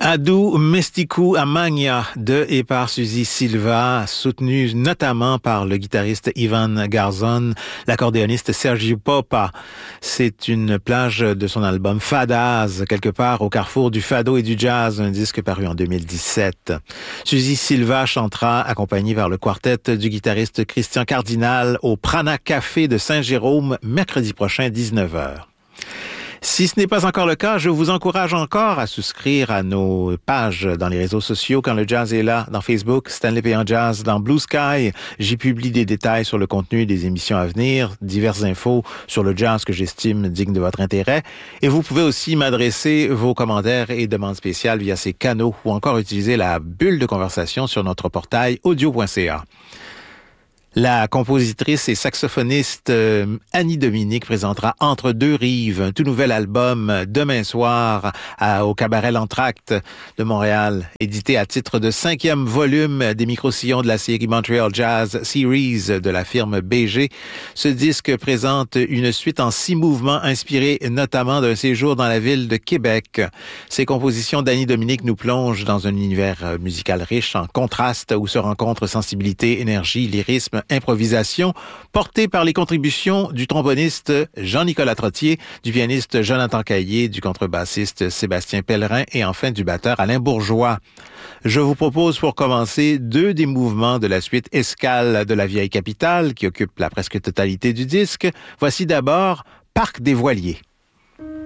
Adu Mestiku Amagna de et par Suzy Silva, soutenu notamment par le guitariste Ivan Garzón, l'accordéoniste Sergio Popa. C'est une plage de son album Fadas, quelque part au carrefour du fado et du jazz, un disque paru en 2017. Suzy Silva chantera, accompagnée par le quartet du guitariste Christian Cardinal, au Prana Café de Saint-Jérôme, mercredi prochain, 19h. Si ce n'est pas encore le cas, je vous encourage encore à souscrire à nos pages dans les réseaux sociaux Quand le jazz est là, dans Facebook, Stanley Payan Jazz, dans Blue Sky. J'y publie des détails sur le contenu des émissions à venir, diverses infos sur le jazz que j'estime digne de votre intérêt. Et vous pouvez aussi m'adresser vos commentaires et demandes spéciales via ces canaux ou encore utiliser la bulle de conversation sur notre portail audio.ca. La compositrice et saxophoniste Annie Dominique présentera Entre deux rives, un tout nouvel album demain soir au Cabaret L'Entracte de Montréal, édité à titre de 5e volume des micro-sillons de la série Montreal Jazz Series de la firme BG. Ce disque présente une suite en 6 mouvements inspirés notamment d'un séjour dans la ville de Québec. Ces compositions d'Annie Dominique nous plongent dans un univers musical riche en contrastes où se rencontrent sensibilité, énergie, lyrisme, improvisation, portée par les contributions du tromboniste Jean-Nicolas Trottier, du pianiste Jonathan Caillé, du contrebassiste Sébastien Pellerin et enfin du batteur Alain Bourgeois. Je vous propose pour commencer 2 des mouvements de la suite Escale de la vieille capitale qui occupe la presque totalité du disque. Voici d'abord Parc des Voiliers.